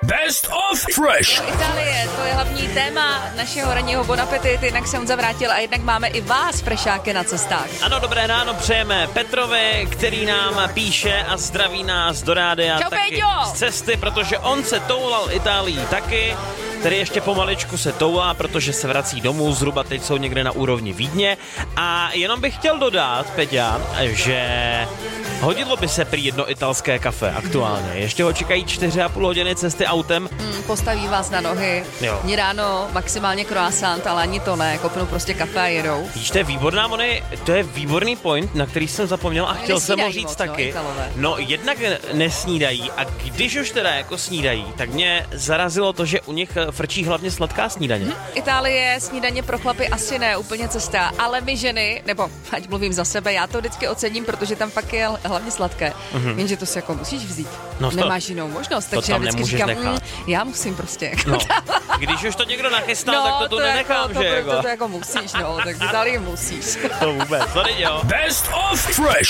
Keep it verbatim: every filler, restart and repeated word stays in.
Best of Fresh. Itálie, to je hlavní téma našeho ranního Bon Appetit, jednak se on zavrátil a jednak máme i vás, frešáky na cestách. Ano, dobré ráno přejeme Petrovi, který nám píše a zdraví nás do rádia Čau, taky Péťo! z cesty, protože on se toulal Itálií taky, který ještě pomaličku se toulá, protože se vrací domů, zhruba teď jsou někde na úrovni Vídně. A jenom bych chtěl dodat, Peťa, že hodilo by se prý jedno italské kafe aktuálně. Ještě ho čekají čtyři a půl hodiny cesty autem. Hmm, postaví vás na nohy. Jo. Ní ráno maximálně croissant, ale ani to ne, kopnou prostě kafe a jedou. Víš, to je výborná, Moni, to je výborný point, na který jsem zapomněl a chtěl jsem ho říct moc, taky. No, no, jednak nesnídají a když už teda jako snídají, tak mě zarazilo to, že u nich frčí hlavně sladká snídaně. Hm, Itálie, snídaně pro chlapy asi ne úplně cesta, ale my ženy, nebo ať mluvím za sebe, já to vždycky ocením, protože tam fakt je hlavně sladké. Mm-hmm. Jenže to si jako musíš vzít. No to, Nemáš jinou možnost, takže já vždycky říkám, mm, já musím prostě. No, když už to někdo nachystá, no, tak to tu to nenechám, jako, že to, jako. To, to jako musíš, no, tak v Itálii musíš. To vůbec, sorry, jo. Best of Fresh.